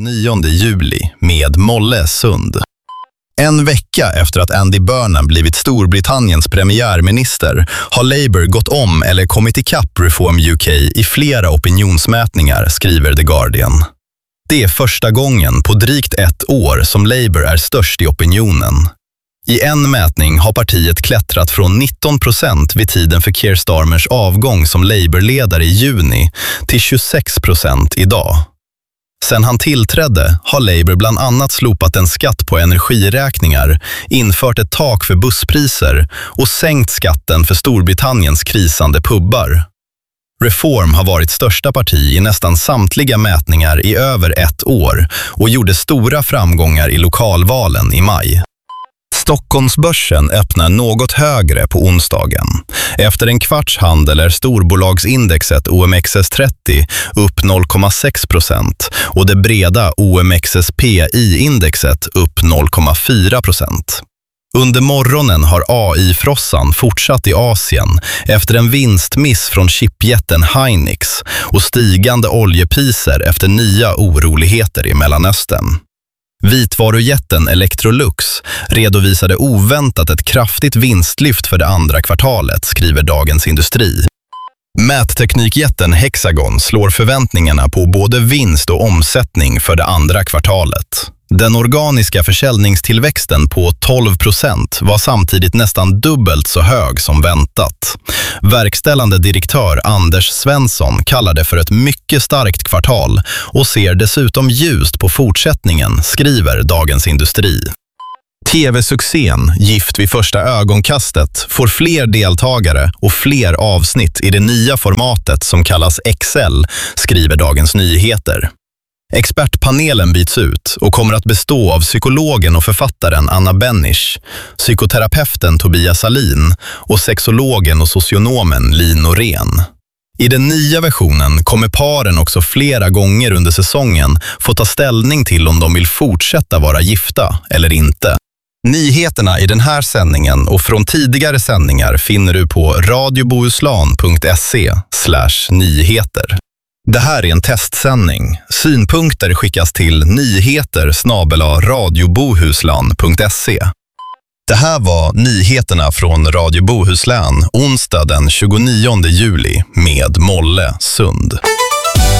29 juli med Molle Sund. En vecka efter att Andy Burnham blivit Storbritanniens premiärminister har Labour gått om eller kommit ikapp Reform UK i flera opinionsmätningar, skriver The Guardian. Det är första gången på drygt ett år som Labour är störst i opinionen. I en mätning har partiet klättrat från 19% vid tiden för Keir Starmers avgång som Labour-ledare i juni till 26% idag. Sen han tillträdde har Labour bland annat slopat en skatt på energiräkningar, infört ett tak för busspriser och sänkt skatten för Storbritanniens krisande pubbar. Reform har varit största parti i nästan samtliga mätningar i över ett år och gjorde stora framgångar i lokalvalen i maj. Stockholmsbörsen öppnar något högre på onsdagen. Efter en kvarts handel är storbolagsindexet OMXS30 upp 0,6% och det breda OMXS-PI-indexet upp 0,4%. Under morgonen har AI-frossan fortsatt i Asien efter en vinstmiss från chipjätten Hynix och stigande oljepriser efter nya oroligheter i Mellanöstern. Vitvarujätten Electrolux redovisade oväntat ett kraftigt vinstlyft för det andra kvartalet, skriver Dagens Industri. Mätteknikjätten Hexagon slår förväntningarna på både vinst och omsättning för det andra kvartalet. Den organiska försäljningstillväxten på 12% var samtidigt nästan dubbelt så hög som väntat. Verkställande direktör Anders Svensson kallar det för ett mycket starkt kvartal och ser dessutom ljust på fortsättningen, skriver Dagens Industri. TV-succén Gift vid första ögonkastet får fler deltagare och fler avsnitt i det nya formatet som kallas XL, skriver Dagens Nyheter. Expertpanelen byts ut och kommer att bestå av psykologen och författaren Anna Bennish, psykoterapeuten Tobias Salin och sexologen och socionomen Lin Norén. I den nya versionen kommer paren också flera gånger under säsongen få ta ställning till om de vill fortsätta vara gifta eller inte. Nyheterna i den här sändningen och från tidigare sändningar finner du på radiobohuslän.se/nyheter. Det här är en testsändning. Synpunkter skickas till nyheter@radiobohuslän.se. Det här var nyheterna från Radio Bohuslän onsdag den 29 juli med Molle Sund.